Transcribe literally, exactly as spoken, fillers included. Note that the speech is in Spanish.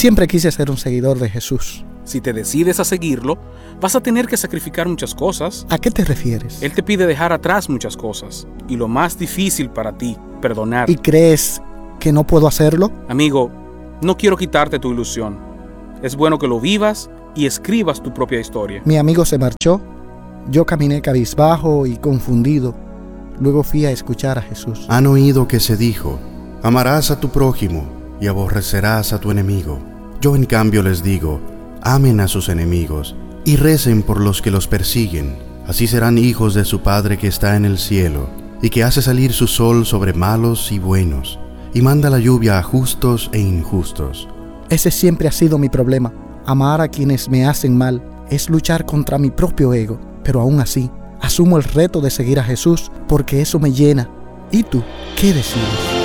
Siempre quise ser un seguidor de Jesús. Si te decides a seguirlo, vas a tener que sacrificar muchas cosas. ¿A qué te refieres? Él te pide dejar atrás muchas cosas. Y lo más difícil para ti, perdonar. ¿Y crees que no puedo hacerlo? Amigo, no quiero quitarte tu ilusión. Es bueno que lo vivas y escribas tu propia historia. Mi amigo se marchó. Yo caminé cabizbajo y confundido. Luego fui a escuchar a Jesús. Han oído que se dijo: amarás a tu prójimo y aborrecerás a tu enemigo. Yo en cambio les digo: amen a sus enemigos y recen por los que los persiguen. Así serán hijos de su Padre que está en el cielo, y que hace salir su sol sobre malos y buenos, y manda la lluvia a justos e injustos. Ese siempre ha sido mi problema. Amar a quienes me hacen mal es luchar contra mi propio ego. Pero aún así, asumo el reto de seguir a Jesús porque eso me llena. ¿Y tú, qué decides?